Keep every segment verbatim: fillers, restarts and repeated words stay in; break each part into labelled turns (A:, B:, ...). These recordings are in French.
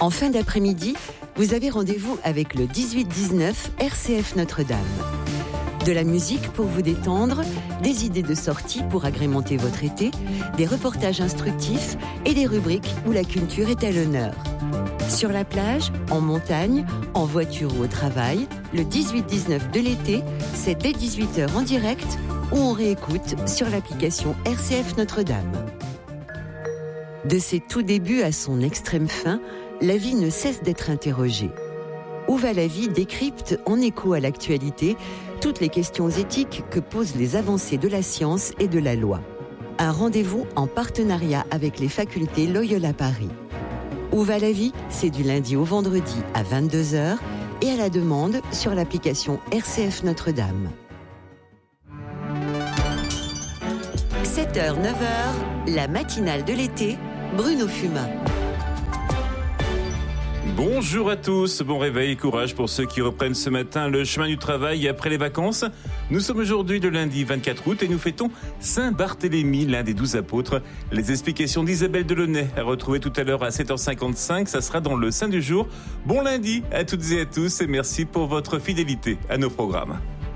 A: En fin d'après-midi, vous avez rendez-vous avec le dix-huit dix-neuf R C F Notre-Dame. De la musique pour vous détendre, des idées de sortie pour agrémenter votre été, des reportages instructifs et des rubriques où la culture est à l'honneur. Sur la plage, en montagne, en voiture ou au travail, le dix-huit dix-neuf de l'été, c'est dès dix-huit heures en direct ou on réécoute sur l'application R C F Notre-Dame. De ses tout débuts à son extrême fin, la vie ne cesse d'être interrogée. Où va la vie décrypte, en écho à l'actualité, toutes les questions éthiques que posent les avancées de la science et de la loi. Un rendez-vous en partenariat avec les facultés Loyola Paris. Où va la vie ? C'est du lundi au vendredi à vingt-deux heures et à la demande sur l'application R C F Notre-Dame. sept heures neuf heures, la matinale de l'été, Bruno Fumin.
B: Bonjour à tous, bon réveil et courage pour ceux qui reprennent ce matin le chemin du travail après les vacances. Nous sommes aujourd'hui le lundi vingt-quatre août et nous fêtons Saint-Barthélemy, l'un des douze apôtres. Les explications d'Isabelle Delaunay à retrouver tout à l'heure à sept heures cinquante-cinq, ça sera dans le Saint du jour. Bon lundi à toutes et à tous et merci pour votre fidélité à nos programmes.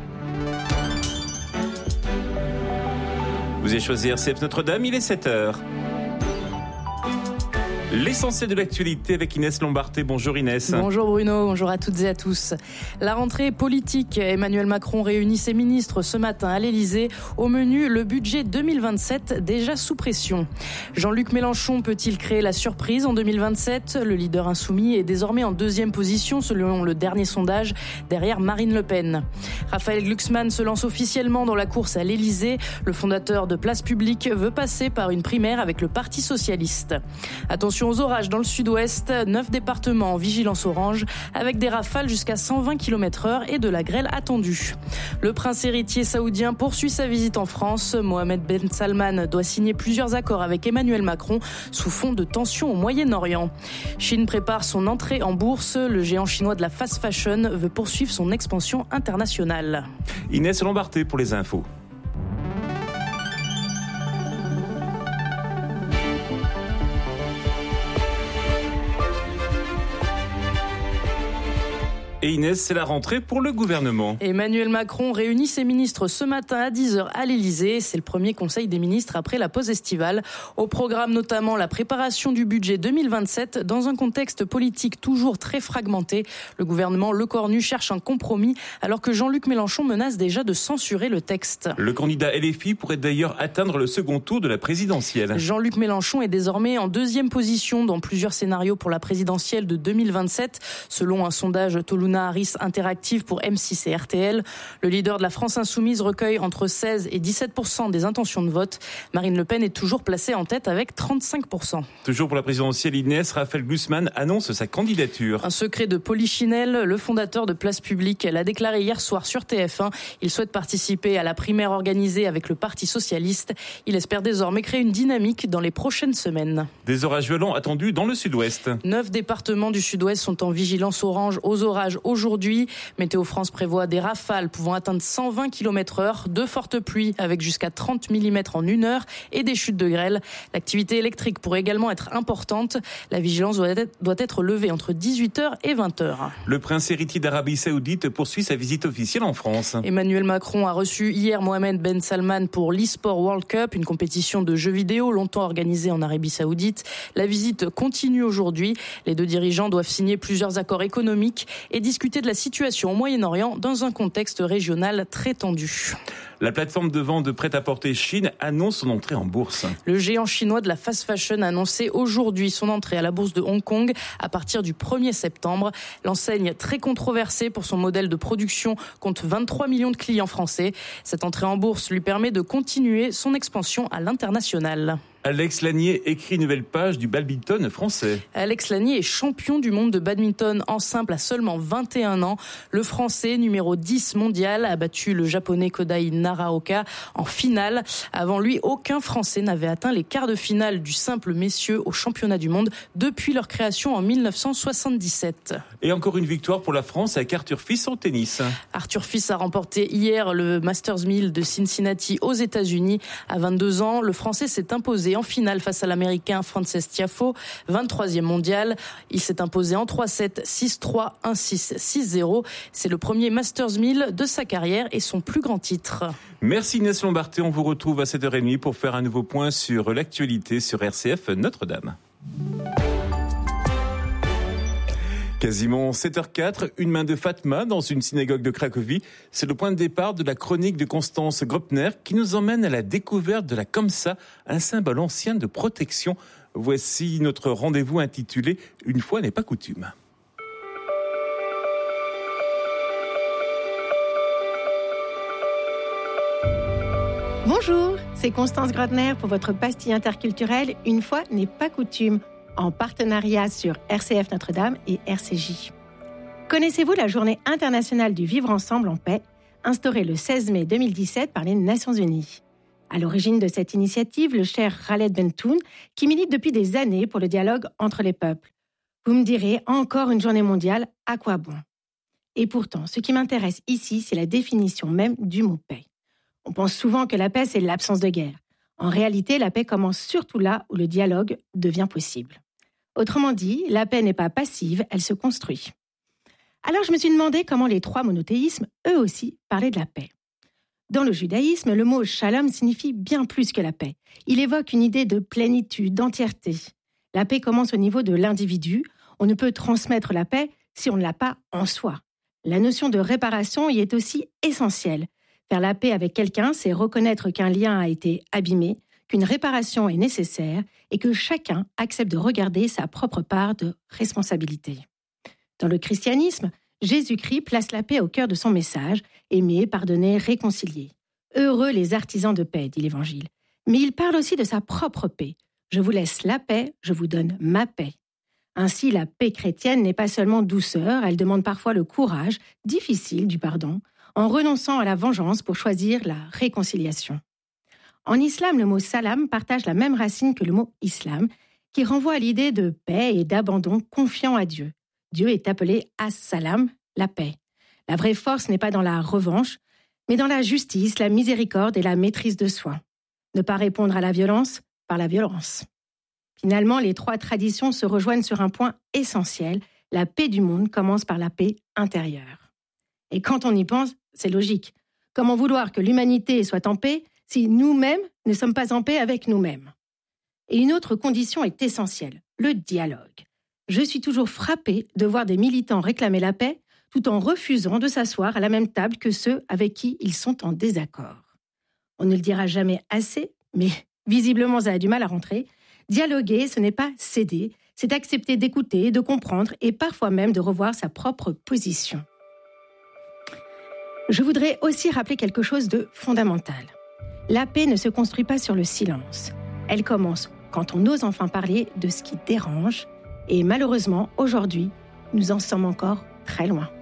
B: Vous avez choisi R C F Notre-Dame, il est sept heures. L'essentiel de l'actualité avec Inès Lombarté. Bonjour Inès.
C: Bonjour Bruno, bonjour à toutes et à tous. La rentrée politique, Emmanuel Macron réunit ses ministres ce matin à l'Elysée. Au menu, le budget deux mille vingt-sept déjà sous pression. Jean-Luc Mélenchon peut-il créer la surprise en deux mille vingt-sept ? Le leader insoumis est désormais en deuxième position selon le dernier sondage, derrière Marine Le Pen. Raphaël Glucksmann se lance officiellement dans la course à l'Elysée. Le fondateur de Place Publique veut passer par une primaire avec le Parti Socialiste. Attention aux orages dans le sud-ouest, neuf départements en vigilance orange, avec des rafales jusqu'à cent vingt kilomètres heure et de la grêle attendue. Le prince héritier saoudien poursuit sa visite en France. Mohamed Ben Salman doit signer plusieurs accords avec Emmanuel Macron sous fond de tensions au Moyen-Orient. Chine prépare son entrée en bourse. Le géant chinois de la fast fashion veut poursuivre son expansion internationale.
B: Inès Lombarté pour les infos. Et Inès, c'est la rentrée pour le gouvernement.
C: Emmanuel Macron réunit ses ministres ce matin à dix heures à l'Elysée. C'est le premier conseil des ministres après la pause estivale. Au programme notamment la préparation du budget deux mille vingt-sept dans un contexte politique toujours très fragmenté. Le gouvernement Lecornu cherche un compromis alors que Jean-Luc Mélenchon menace déjà de censurer le texte.
B: Le candidat L F I pourrait d'ailleurs atteindre le second tour de la présidentielle.
C: Jean-Luc Mélenchon est désormais en deuxième position dans plusieurs scénarios pour la présidentielle de deux mille vingt-sept. Selon un sondage Toluna Harris Interactive pour M six et R T L. Le leader de la France Insoumise recueille entre seize et dix-sept pour cent des intentions de vote. Marine Le Pen est toujours placée en tête avec trente-cinq pour cent.
B: Toujours pour la présidentielle, Inès, Raphaël Glucksmann annonce sa candidature.
C: Un secret de Polichinelle, le fondateur de Place Publique, l'a déclaré hier soir sur T F un. Il souhaite participer à la primaire organisée avec le Parti Socialiste. Il espère désormais créer une dynamique dans les prochaines semaines.
B: Des orages violents attendus dans le sud-ouest.
C: Neuf départements du sud-ouest sont en vigilance orange aux orages aujourd'hui. Météo France prévoit des rafales pouvant atteindre cent vingt kilomètres heure, de fortes pluies avec jusqu'à trente millimètres en une heure et des chutes de grêle. L'activité électrique pourrait également être importante. La vigilance doit être, doit être levée entre dix-huit heures et vingt heures.
B: Le prince héritier d'Arabie Saoudite poursuit sa visite officielle en France.
C: Emmanuel Macron a reçu hier Mohamed Ben Salman pour l'eSport World Cup, une compétition de jeux vidéo longtemps organisée en Arabie Saoudite. La visite continue aujourd'hui. Les deux dirigeants doivent signer plusieurs accords économiques et discuter de la situation au Moyen-Orient dans un contexte régional très tendu.
B: La plateforme de vente de prêt-à-porter Chine annonce son entrée en bourse.
C: Le géant chinois de la fast fashion a annoncé aujourd'hui son entrée à la bourse de Hong Kong à partir du premier septembre. L'enseigne très controversée pour son modèle de production compte vingt-trois millions de clients français. Cette entrée en bourse lui permet de continuer son expansion à l'international.
B: Alex Lanier écrit une nouvelle page du badminton français.
C: Alex Lanier est champion du monde de badminton en simple à seulement vingt et un ans. Le Français, numéro dix mondial, a battu le Japonais Kodai Naraoka en finale. Avant lui, aucun Français n'avait atteint les quarts de finale du simple messieurs au championnat du monde depuis leur création en mille neuf cent soixante-dix-sept.
B: Et encore une victoire pour la France avec Arthur Fils en tennis.
C: Arthur Fils a remporté hier le Masters mille de Cincinnati aux États-Unis. À vingt-deux ans, le Français s'est imposé en finale face à l'Américain Frances Tiafoe, vingt-troisième mondial. Il s'est imposé en trois sept, six trois, un six, six zéro. C'est le premier Masters mille de sa carrière et son plus grand titre.
B: Merci Inès Lombarté. On vous retrouve à sept heures trente pour faire un nouveau point sur l'actualité sur R C F Notre-Dame. Quasiment sept heures quatre, une main de Fatma dans une synagogue de Cracovie. C'est le point de départ de la chronique de Constance Gropner qui nous emmène à la découverte de la Kamsa, un symbole ancien de protection. Voici notre rendez-vous intitulé « Une fois n'est pas coutume ».
D: Bonjour, c'est Constance Gropner pour votre pastille interculturelle « Une fois n'est pas coutume ». En partenariat sur R C F Notre-Dame et R C J. Connaissez-vous la Journée internationale du vivre ensemble en paix, instaurée le seize mai deux mille dix-sept par les Nations Unies? À l'origine de cette initiative, le cher Khaled Bentoun, qui milite depuis des années pour le dialogue entre les peuples. Vous me direz, encore une journée mondiale, à quoi bon? Et pourtant, ce qui m'intéresse ici, c'est la définition même du mot paix. On pense souvent que la paix, c'est l'absence de guerre. En réalité, la paix commence surtout là où le dialogue devient possible. Autrement dit, la paix n'est pas passive, elle se construit. Alors je me suis demandé comment les trois monothéismes, eux aussi, parlaient de la paix. Dans le judaïsme, le mot shalom signifie bien plus que la paix. Il évoque une idée de plénitude, d'entièreté. La paix commence au niveau de l'individu. On ne peut transmettre la paix si on ne l'a pas en soi. La notion de réparation y est aussi essentielle. Faire la paix avec quelqu'un, c'est reconnaître qu'un lien a été abîmé, qu'une réparation est nécessaire et que chacun accepte de regarder sa propre part de responsabilité. Dans le christianisme, Jésus-Christ place la paix au cœur de son message, aimer, pardonner, réconcilier. Heureux les artisans de paix, dit l'Évangile. Mais il parle aussi de sa propre paix. Je vous laisse la paix, je vous donne ma paix. Ainsi, la paix chrétienne n'est pas seulement douceur, elle demande parfois le courage, difficile, du pardon, en renonçant à la vengeance pour choisir la réconciliation. En islam, le mot salam partage la même racine que le mot islam, qui renvoie à l'idée de paix et d'abandon confiant à Dieu. Dieu est appelé as-salam, la paix. La vraie force n'est pas dans la revanche, mais dans la justice, la miséricorde et la maîtrise de soi. Ne pas répondre à la violence par la violence. Finalement, les trois traditions se rejoignent sur un point essentiel. La paix du monde commence par la paix intérieure. Et quand on y pense, c'est logique. Comment vouloir que l'humanité soit en paix si nous-mêmes ne sommes pas en paix avec nous-mêmes? Et une autre condition est essentielle, le dialogue. Je suis toujours frappée de voir des militants réclamer la paix tout en refusant de s'asseoir à la même table que ceux avec qui ils sont en désaccord. On ne le dira jamais assez, mais visiblement ça a du mal à rentrer. Dialoguer, ce n'est pas céder, c'est accepter d'écouter, de comprendre et parfois même de revoir sa propre position. Je voudrais aussi rappeler quelque chose de fondamental. La paix ne se construit pas sur le silence. Elle commence quand on ose enfin parler de ce qui dérange. Et malheureusement, aujourd'hui, nous en sommes encore très loin.